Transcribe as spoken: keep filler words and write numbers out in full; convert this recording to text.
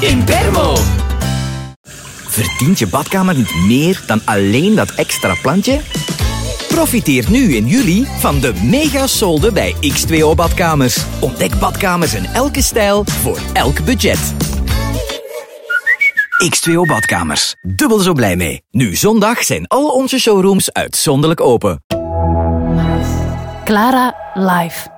in Permo. Verdient je badkamer niet meer dan alleen dat extra plantje? Profiteer nu in juli van de mega-solden bij X twee O Badkamers. Ontdek badkamers in elke stijl voor elk budget. X twee O Badkamers. Dubbel zo blij mee. Nu zondag zijn al onze showrooms uitzonderlijk open. Clara live.